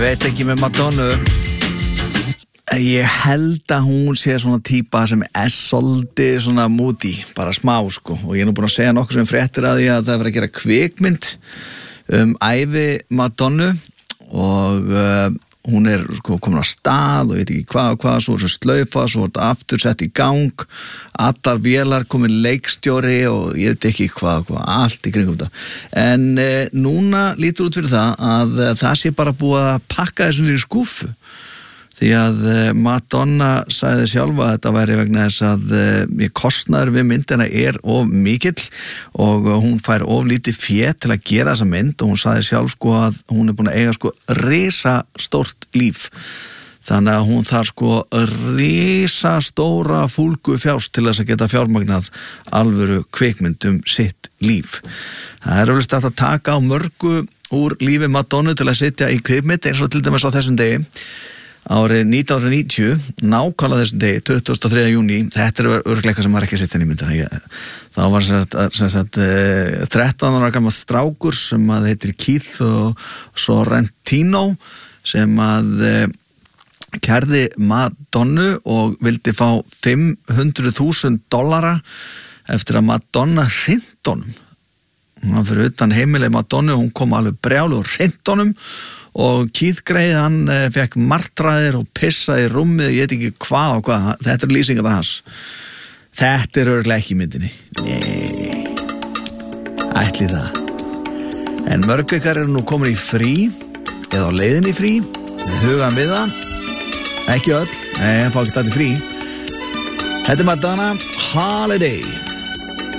Veit ekki með Madonnu. Ég held að hún sé svona típa sem svolítið svona moody, bara smá sko. Og ég nú búin að segja nokkuð sem fréttir að því að það að gera kvikmynd ævi Madonnu og hún sko komin á stað og ég veit ekki hvað, svo er slaufa, svo er þetta aftur sett í gang, allar vélar komin leikstjóri og ég veit ekki hvað, allt í kringum þetta. En núna lítur út fyrir það að það sé bara búið að pakka þessu niður í skúffu. Því að Madonna sagði sjálfa að þetta væri vegna þess að kostnaður við myndina of mikill og hún fær of lítið fé til að gera þessa mynd og hún sagði sjálf sko að hún búin að eiga sko risastórt líf. Þannig að hún þarf sko risastóra fúlgu fjár til þess að geta fjármagnað alvöru kvikmynd sitt líf. Það eflust að taka á mörgu úr lífi Madonnu til að sitja í kvikmynd eins og til dæmis á þessum degi. Árið 1990, nákvæmlega þessum degi, 23. júní, þetta örugglega sem var ekki að setja inn í myndina. Þá var sem sagt 13 ára gamall strákur sem að heitir Keith og Sorrentino sem að kærði Madonnu og vildi fá $500,000 eftir að Madonna hrinti honum. Hún var fyrir utan heimilið Madonnu og hún kom alveg brjálu og hrinti honum og Keith Grey, hann fekk martraðir og pissaði í rúmið, ég veit ekki hvað og hvað, þetta lýsingarnar hans. Þetta örugglega ekki í myndinni. Nei, ætli það. En mörg ykkar nú komin í frí, eða á leiðinni í frí, hugan við það, ekki öll, fá ekki þetta í frí. Þetta Madonna Holiday.